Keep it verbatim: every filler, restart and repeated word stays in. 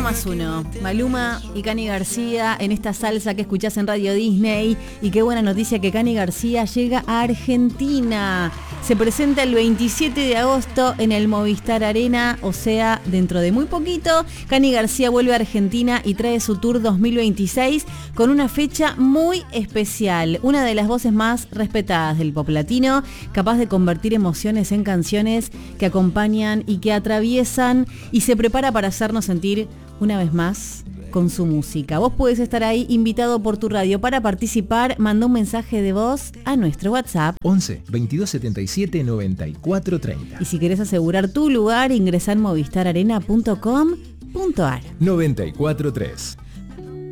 más uno. Maluma y Cani García en esta salsa que escuchás en Radio Disney. Y qué buena noticia que Cani García llega a Argentina. Se presenta el veintisiete de agosto en el Movistar Arena, o sea, dentro de muy poquito. Cani García vuelve a Argentina y trae su tour dos mil veintiséis con una fecha muy especial. Una de las voces más respetadas del pop latino, capaz de convertir emociones en canciones que acompañan y que atraviesan, y se prepara para hacernos sentir una vez más con su música. Vos podés estar ahí invitado por tu radio. Para participar, manda un mensaje de voz a nuestro WhatsApp once, veintidós setenta y siete, noventa y cuatro treinta. Y si querés asegurar tu lugar, ingresá en movistar arena punto com punto ar. noventa y cuatro tres.